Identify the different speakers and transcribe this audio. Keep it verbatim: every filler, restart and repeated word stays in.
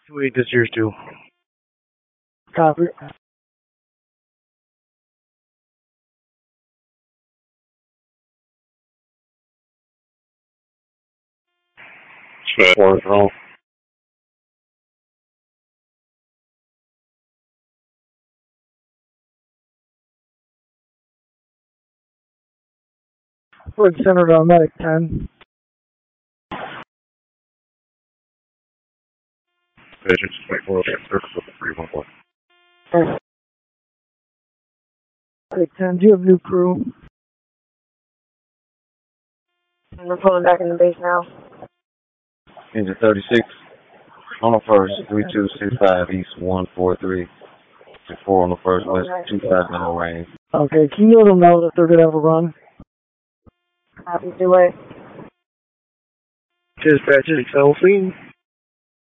Speaker 1: Sweet, that's yours too.
Speaker 2: Copy.
Speaker 1: Fourth roll.
Speaker 2: Ford Center to Medic ten.
Speaker 1: Patients, twenty-four, circle three one one.
Speaker 2: Medic ten, do you have new crew?
Speaker 3: We're pulling back in the base now.
Speaker 4: Engine thirty-six. On the first, three two six five east, one four three. four on the first west, two five zero range.
Speaker 2: Okay, can you let them know that they're going to have a run?
Speaker 3: Copy, do it.
Speaker 1: Dispatch is Delphine.